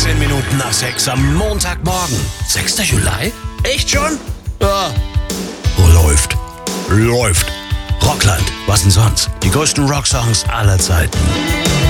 13 Minuten nach 6 am Montagmorgen. 6. Juli? Echt schon? Ja. Oh, läuft. Läuft. Rockland. Was denn sonst? Die größten Rocksongs aller Zeiten.